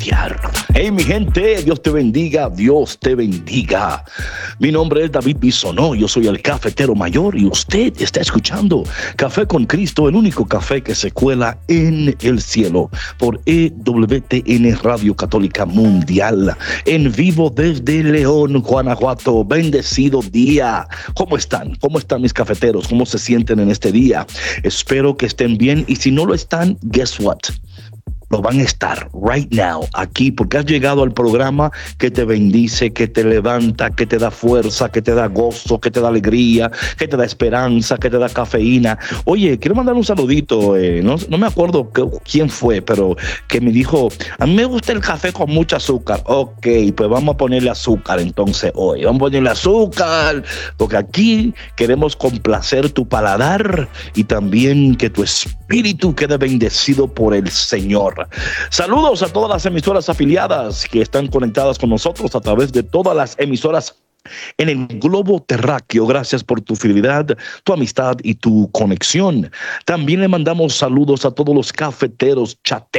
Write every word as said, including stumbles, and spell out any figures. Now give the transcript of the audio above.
Hey, mi gente, Dios te bendiga, Dios te bendiga. Mi nombre es David Bisonó, yo soy el cafetero mayor y usted está escuchando Café con Cristo, el único café que se cuela en el cielo por E W T N Radio Católica Mundial, en vivo desde León, Guanajuato. Bendecido día. ¿Cómo están? ¿Cómo están mis cafeteros? ¿Cómo se sienten en este día? Espero que estén bien y si no lo están, guess what? Lo van a estar right now aquí porque has llegado al programa que te bendice, que te levanta, que te da fuerza, que te da gozo, que te da alegría, que te da esperanza, que te da cafeína. Oye, quiero mandar un saludito, eh, no, no me acuerdo que, quién fue, pero que me dijo, a mí me gusta el café con mucho azúcar. Ok, pues vamos a ponerle azúcar entonces hoy, vamos a ponerle azúcar, porque aquí queremos complacer tu paladar y también que tu espíritu quede bendecido por el Señor. Saludos a todas las emisoras afiliadas que están conectadas con nosotros a través de todas las emisoras en el globo terráqueo. Gracias por tu fidelidad, tu amistad y tu conexión. También le mandamos saludos a todos los cafeteros, chateros,